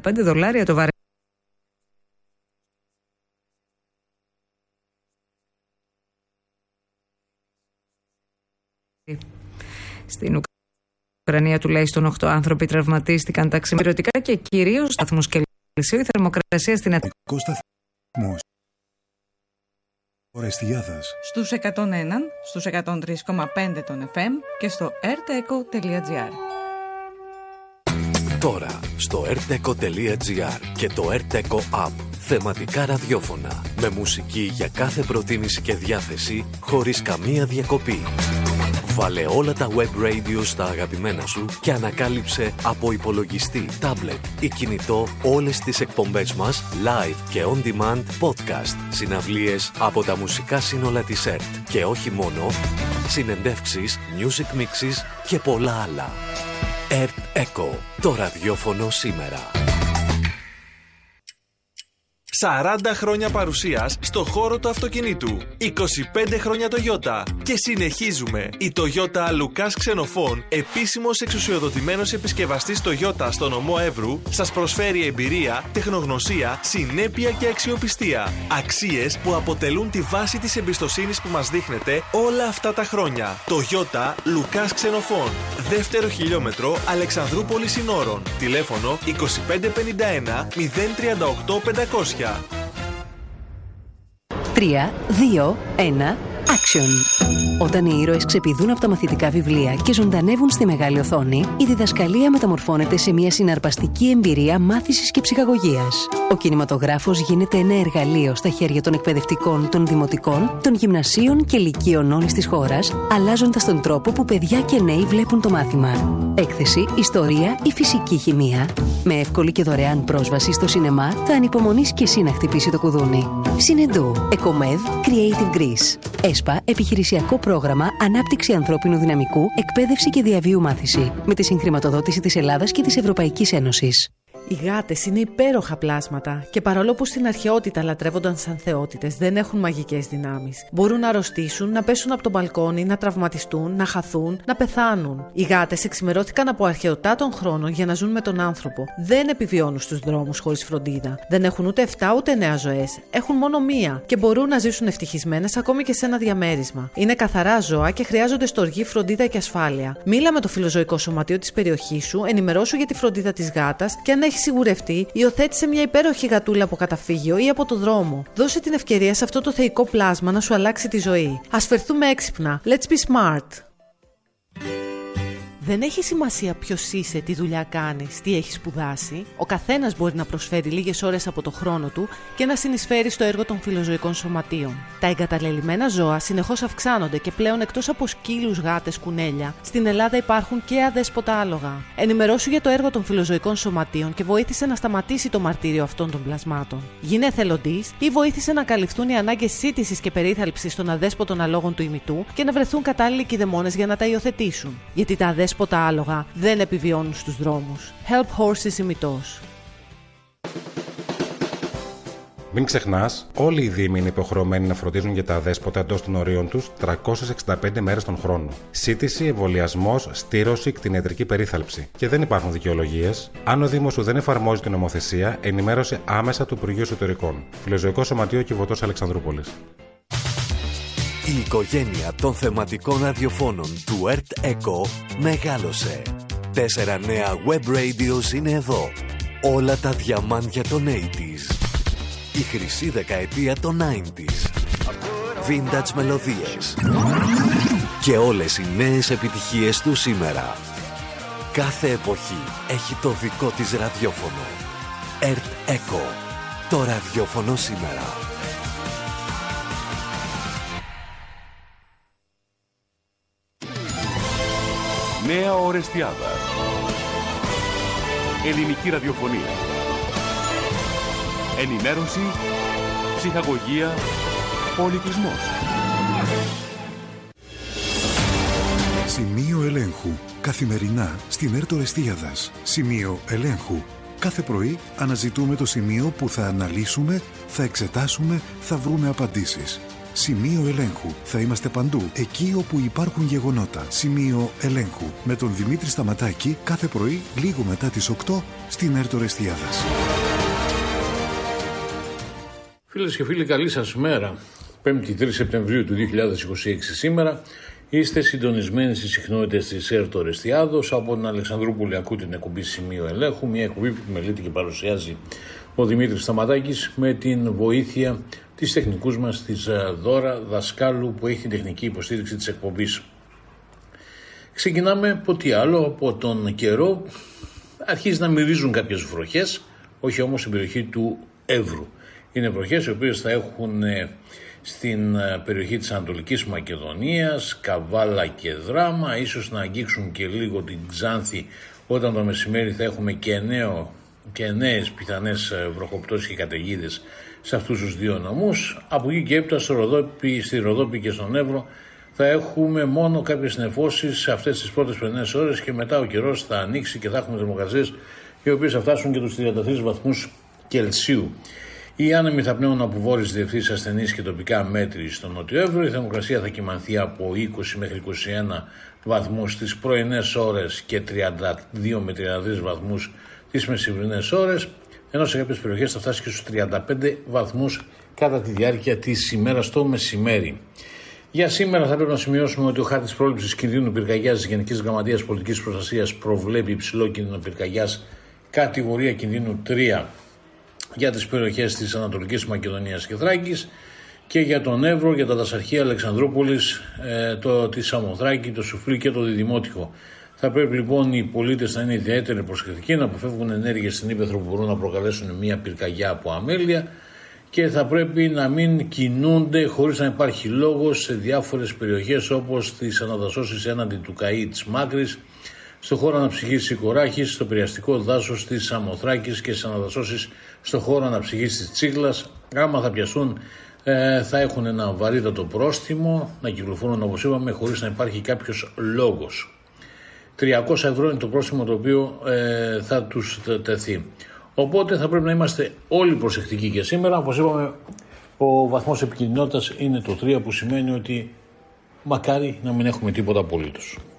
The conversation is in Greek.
$5 το βαρέλι. Στην Ουκρανία τουλάχιστον 8 άνθρωποι τραυματίστηκαν ταξιδιωτικά και κυρίως σταθμούς Κελσίου. Η θερμοκρασία στην Αθήνα. Στους 101, στους 103,5 των FM και στο rteco.gr. Τώρα στο rteco.gr και το rteco app. Θεματικά ραδιόφωνα με μουσική για κάθε προτίμηση και διάθεση χωρίς καμία διακοπή. Βάλε όλα τα web radio στα αγαπημένα σου και ανακάλυψε από υπολογιστή, τάμπλετ ή κινητό όλες τις εκπομπές μας live και on demand podcast, συναυλίες από τα μουσικά σύνολα της ΕΡΤ και όχι μόνο, συνεντεύξεις, music mixes και πολλά άλλα. ΕΡΤ ΕΚΟ, το ραδιόφωνο σήμερα. 40 χρόνια παρουσίας στο χώρο του αυτοκινήτου. 25 χρόνια Toyota. Και συνεχίζουμε. Η Toyota Lucas Xenophon, επίσημος εξουσιοδοτημένος επισκευαστής Toyota στο νομό Εύρου, σας προσφέρει εμπειρία, τεχνογνωσία, συνέπεια και αξιοπιστία. Αξίες που αποτελούν τη βάση της εμπιστοσύνης που μας δείχνετε όλα αυτά τα χρόνια. Toyota Lucas Xenophon. Δεύτερο χιλιόμετρο Αλεξανδρούπολης Συνόρων. Τηλέφωνο 2551 038 500. 3, 2, 1, action! Όταν οι ήρωες ξεπηδούν από τα μαθητικά βιβλία και ζωντανεύουν στη μεγάλη οθόνη, η διδασκαλία μεταμορφώνεται σε μια συναρπαστική εμπειρία μάθησης και ψυχαγωγίας. Ο κινηματογράφος γίνεται ένα εργαλείο στα χέρια των εκπαιδευτικών, των δημοτικών, των γυμνασίων και λυκείων όλης της χώρας, αλλάζοντας τον τρόπο που παιδιά και νέοι βλέπουν το μάθημα. Έκθεση, ιστορία ή φυσική χημεία. Με εύκολη και δωρεάν πρόσβαση στο σινεμά, θα ανυπομονείς και εσύ να χτυπήσει το κουδούνι. Συνεντού, Εκομέδ, Creative Greece. ΕΣΠΑ, επιχειρησιακό πρόγραμμα ανάπτυξη ανθρώπινου δυναμικού, εκπαίδευση και διαβίου μάθηση. Με τη συγχρηματοδότηση της Ελλάδας και της Ευρωπαϊκής Ένωσης. Οι γάτες είναι υπέροχα πλάσματα και παρόλο που στην αρχαιότητα λατρεύονταν σαν θεότητες, δεν έχουν μαγικές δυνάμεις. Μπορούν να αρρωστήσουν, να πέσουν από το μπαλκόνι, να τραυματιστούν, να χαθούν, να πεθάνουν. Οι γάτες εξημερώθηκαν από αρχαιοτά των χρόνων για να ζουν με τον άνθρωπο. Δεν επιβιώνουν στους δρόμους χωρίς φροντίδα. Δεν έχουν ούτε 7 ούτε 9 ζωές. Έχουν μόνο μία και μπορούν να ζήσουν ευτυχισμένες ακόμη και σε ένα διαμέρισμα. Είναι καθαρά ζώα και χρειάζονται στοργή, φροντίδα και ασφάλεια. Μίλα με το φιλοζωικό σωματείο της περιοχής σου, ενημερώσου για τη φροντίδα της γάτας και αν έχει σιγουρευτεί, υιοθέτησε μια υπέροχη γατούλα από καταφύγιο ή από το δρόμο. Δώσε την ευκαιρία σε αυτό το θεϊκό πλάσμα να σου αλλάξει τη ζωή. Ας φερθούμε έξυπνα. Let's be smart. Δεν έχει σημασία ποιος είσαι, τι δουλειά κάνεις, τι έχεις σπουδάσει. Ο καθένας μπορεί να προσφέρει λίγες ώρες από το χρόνο του και να συνεισφέρει στο έργο των φιλοζωικών σωματείων. Τα εγκαταλελειμμένα ζώα συνεχώς αυξάνονται και πλέον εκτός από σκύλους, γάτες, κουνέλια, στην Ελλάδα υπάρχουν και αδέσποτα άλογα. Ενημερώσου για το έργο των φιλοζωικών σωματείων και βοήθησε να σταματήσει το μαρτύριο αυτών των πλασμάτων. Γίνε εθελοντής ή βοήθησε να καλυφθούν οι ανάγκες σύντησης και περίθαλψης των αδέσποτων αλόγων του ημιτού και να βρεθούν κατάλληλοι κηδεμόνες για να τα υιοθετήσουν. Γιατί τα αδέσποτα άλογα δεν επιβιώνουν στους δρόμους. Help Horses ημιτός. Μην ξεχνάς, όλοι οι δήμοι είναι υποχρεωμένοι να φροντίζουν για τα αδέσποτα εντός των ορίων τους 365 μέρες τον χρόνο. Σύντηση, εμβολιασμός, στήρωση, κτηνιατρική περίθαλψη. Και δεν υπάρχουν δικαιολογίες. Αν ο Δήμος σου δεν εφαρμόζει την νομοθεσία, ενημέρωσε άμεσα του Υπουργείου Εσωτερικών. Φιλοζωικό Σωματείο Κιβωτός Αλεξανδρούπολης. Η οικογένεια των θεματικών ραδιοφώνων του ΕΡΤ ΕΚΟ μεγάλωσε. 4 νέα web radios είναι εδώ. Όλα τα διαμάντια των 80s. Η χρυσή δεκαετία των 90s. Vintage μελωδίες. Και όλες οι νέες επιτυχίες του σήμερα. Κάθε εποχή έχει το δικό της ραδιόφωνο. ΕΡΤ ΕΚΟ. Το ραδιόφωνο σήμερα. Νέα Ορεστιάδα. Ελληνική ραδιοφωνία. Ενημέρωση, ψυχαγωγία, πολιτισμός. Σημείο ελέγχου. Καθημερινά στην ΕΡΤ Ορεστίαδας. Σημείο ελέγχου. Κάθε πρωί αναζητούμε το σημείο που θα αναλύσουμε, θα εξετάσουμε, θα βρούμε απαντήσεις. Σημείο ελέγχου. Θα είμαστε παντού, εκεί όπου υπάρχουν γεγονότα. Σημείο ελέγχου. Με τον Δημήτρη Σταματάκη κάθε πρωί, λίγο μετά τις 8, στην ΕΡΤ Ορεστιάδας. Φίλες και φίλοι, καλή σας μέρα. 5η 3 Σεπτεμβρίου του 2026 σήμερα. Είστε συντονισμένοι στις συχνότητες της ΕΡΤ Ορεστιάδος. Από την Αλεξανδρούπολη ακούτε την εκπομπή Σημείο Ελέγχου, μια εκπομπή που μελετεί και παρουσιάζει ο Δημήτρης Σταματάκης με την βοήθεια της τεχνικούς μας της Δώρα Δασκάλου, που έχει την τεχνική υποστήριξη της εκπομπής. Ξεκινάμε από τι άλλο, από τον καιρό. Αρχίζει να μυρίζουν κάποιες βροχές, όχι όμως στην περιοχή του Εύρου. Είναι βροχές οι οποίες θα έχουν στην περιοχή της Ανατολικής Μακεδονίας, Καβάλα και Δράμα, ίσως να αγγίξουν και λίγο την Ξάνθη, όταν το μεσημέρι θα έχουμε και νέες πιθανές βροχοπτώσεις και καταιγίδες σε αυτούς τους δύο νομούς. Από εκεί και έπειτα στη Ροδόπη και στον Εύρο θα έχουμε μόνο κάποιες νεφώσεις σε αυτές τις πρώτες πρωινές ώρες, και μετά ο καιρός θα ανοίξει και θα έχουμε θερμοκρασίες οι οποίες θα φτάσουν και τους 33 βαθμούς Κελσίου. Οι άνεμοι θα πνέουν από βόρειες διευθύνσεις ασθενείς και τοπικά μέτρη στον Νότιο Εύρο. Η θερμοκρασία θα κυμανθεί από 20 μέχρι 21 βαθμούς τις πρωινές ώρες και 32 με 33 βαθμούς τις μεσημβρινές ώρες, ενώ σε κάποιες περιοχές θα φτάσει και στους 35 βαθμούς κατά τη διάρκεια της ημέρας το μεσημέρι. Για σήμερα θα πρέπει να σημειώσουμε ότι ο χάρτης πρόληψης κινδύνου πυρκαγιάς της Γενικής Γραμματείας Πολιτικής Προστασίας προβλέπει υψηλό κίνδυνο πυρκαγιάς κατηγορία κινδύνου 3 για τις περιοχές της Ανατολικής Μακεδονίας και Θράκης, και για τον Εύρο, για τα δασαρχεία Αλεξανδρούπολης, τη Σαμοθράκη, το Σουφλί και το Διδημότυχο. Θα πρέπει λοιπόν οι πολίτες να είναι ιδιαίτερα προσεκτικοί, να αποφεύγουν ενέργειες στην ύπαιθρο που μπορούν να προκαλέσουν μια πυρκαγιά από αμέλεια, και θα πρέπει να μην κινούνται χωρίς να υπάρχει λόγος σε διάφορες περιοχές, όπως τις αναδασώσεις έναντι του Καΐ της Μάκρης, στο χώρο αναψυχής της Κοράχης, στο περιαστικό δάσος της Σαμοθράκης και στις αναδασώσεις στο χώρο αναψυχής της Τσίγλας. Άμα θα πιαστούν θα έχουν ένα βαρύτατο πρόστιμο, να κυκλοφορούν όπως είπαμε χωρίς να υπάρχει κάποιος λόγος. 300 ευρώ είναι το πρόστιμο το οποίο θα τους τεθεί. Οπότε θα πρέπει να είμαστε όλοι προσεκτικοί και σήμερα. Όπως είπαμε, ο βαθμός επικινδυνότητας είναι το 3, που σημαίνει ότι μακάρι να μην έχουμε τίποτα απολύτως.